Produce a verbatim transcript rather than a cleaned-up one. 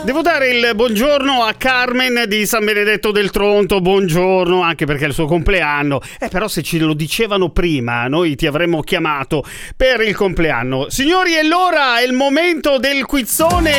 Devo dare il buongiorno a Carmen di San Benedetto del Tronto, buongiorno, anche perché è il suo compleanno. Eh, però se ce lo dicevano prima, noi ti avremmo chiamato per il compleanno. Signori, e l'ora è il momento del quizzone